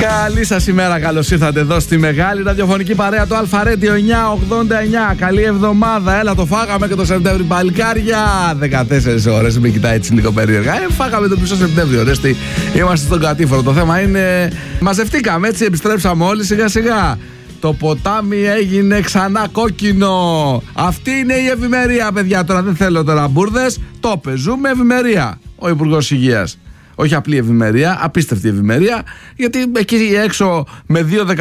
Καλή σας ημέρα, καλώς ήρθατε εδώ στη μεγάλη ραδιοφωνική παρέα του Αλφα Radio 989. Καλή εβδομάδα, έλα το φάγαμε και το Σεπτέμβρη, παλικάρια. 14 ώρες, με κοιτάει έτσι λίγο περίεργα. Φάγαμε το πίσω Σεπτέμβριο, ρέστη. Είμαστε στον κατήφορο. Το θέμα είναι, μαζευτήκαμε έτσι, επιστρέψαμε όλοι σιγά σιγά. Το ποτάμι έγινε ξανά κόκκινο. Αυτή είναι η ευημερία, παιδιά. Τώρα δεν θέλω τώρα μπουρδες. Το πεζούμε ευημερία. Ο Υπουργός Υγείας. Όχι απλή ευημερία, απίστευτη ευημερία. Γιατί εκεί έξω με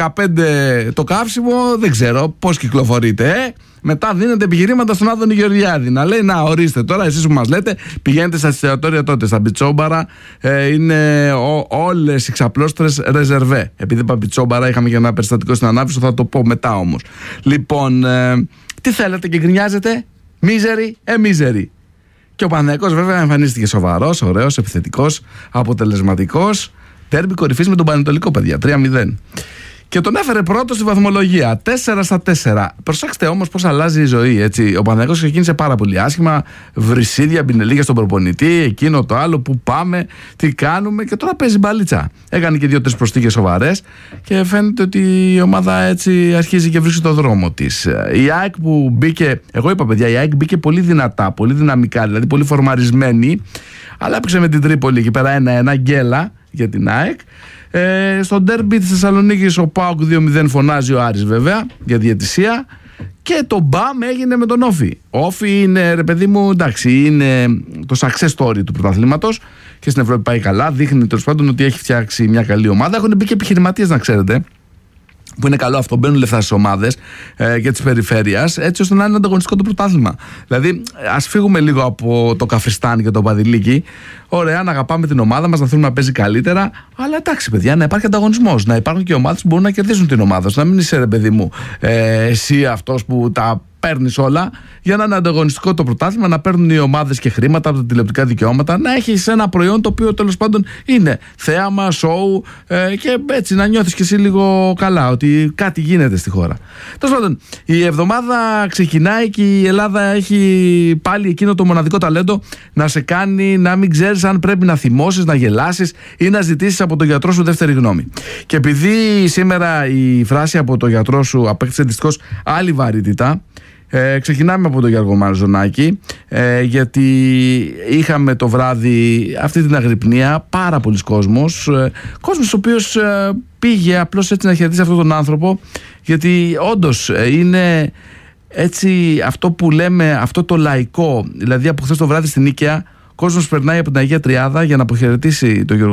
2,15 το καύσιμο δεν ξέρω πώς κυκλοφορείτε. Μετά δίνετε επιχειρήματα στον Άδωνη Γεωργιάδη. Να λέει, να ορίστε τώρα, εσείς που μας λέτε, πηγαίνετε στα εστιατόρια τότε, στα Πιτσόμπαρα. Είναι όλες οι ξαπλώστρες ρεζερβέ. Επειδή είπα Πιτσόμπαρα, είχαμε και ένα περιστατικό στην Ανάφησο, θα το πω μετά όμως. Λοιπόν, τι θέλετε και γκρινιάζετε? Μίζεροι, μίζεροι. Και ο Παναθηναϊκός βέβαια εμφανίστηκε σοβαρός, ωραίος, επιθετικός, αποτελεσματικός. Ντέρμπι κορυφής με τον Πανετολικό, παιδιά, 3-0. Και τον έφερε πρώτο στη βαθμολογία, 4-4. Προσέξτε όμως πώς αλλάζει η ζωή, έτσι. Ο Παναθηναϊκός ξεκίνησε πάρα πολύ άσχημα. Βρυσίδια, μπινελίγια στον προπονητή, εκείνο το άλλο, που πάμε, τι κάνουμε, και τώρα παίζει μπαλίτσα. Έκανε και 2-3 προσθήκες σοβαρές και φαίνεται ότι η ομάδα έτσι αρχίζει και βρίσκει το δρόμο της. Η ΑΕΚ που μπήκε, εγώ είπα παιδιά, η ΑΕΚ μπήκε πολύ δυνατά, πολύ δυναμικά, δηλαδή πολύ φορμαρισμένη, αλλά έπαιξε με την Τρίπολη εκεί πέρα 1-1, γκέλα για την ΑΕΚ. Στο ντέρμπι της Θεσσαλονίκης ο ΠΑΟΚ 2-0 φωνάζει ο Άρης βέβαια για διαιτησία, και το μπαμ έγινε με τον Όφη. Ο Όφη είναι, ρε παιδί μου, εντάξει, είναι το success story του πρωταθλήματος και στην Ευρώπη πάει καλά, δείχνει τέλος πάντων ότι έχει φτιάξει μια καλή ομάδα. Έχουν μπει και επιχειρηματίες, να ξέρετε, που είναι καλό αυτό, μπαίνουν λεφτά στις ομάδες και της περιφέρειας, έτσι ώστε να είναι ανταγωνιστικό το πρωτάθλημα. Δηλαδή, ας φύγουμε λίγο από το Καφριστάν και το Παδηλίκι. Ωραία, να αγαπάμε την ομάδα μας, να θέλουμε να παίζει καλύτερα. Αλλά εντάξει, παιδιά, να υπάρχει ανταγωνισμός. Να υπάρχουν και ομάδες που μπορούν να κερδίσουν την ομάδα. Να μην είσαι, ρε παιδί μου, εσύ αυτός που τα παίρνεις όλα. Για να είναι ανταγωνιστικό το πρωτάθλημα, να παίρνουν οι ομάδες και χρήματα από τα τηλεοπτικά δικαιώματα, να έχεις ένα προϊόν το οποίο τέλος πάντων είναι θέαμα, σοου, και έτσι να νιώθεις κι εσύ λίγο καλά ότι κάτι γίνεται στη χώρα. Τέλος πάντων, η εβδομάδα ξεκινάει και η Ελλάδα έχει πάλι εκείνο το μοναδικό ταλέντο να σε κάνει να μην ξέρεις αν πρέπει να θυμώσεις, να γελάσεις ή να ζητήσεις από τον γιατρό σου δεύτερη γνώμη. Και επειδή σήμερα η φράση από τον γιατρό σου απέκτησε δυστυχώς άλλη βαρύτητα, ξεκινάμε από τον Γιώργο Μαρζονάκη, γιατί είχαμε το βράδυ αυτή την αγρυπνία, πάρα πολλοί κόσμος, κόσμος ο οποίος πήγε απλώς έτσι να χαιρετήσει αυτόν τον άνθρωπο, γιατί όντως είναι έτσι αυτό που λέμε, αυτό το λαϊκό. Δηλαδή από χθες το βράδυ στην Νίκαια, κόσμος περνάει από την Αγία Τριάδα για να αποχαιρετήσει τον Γιώργο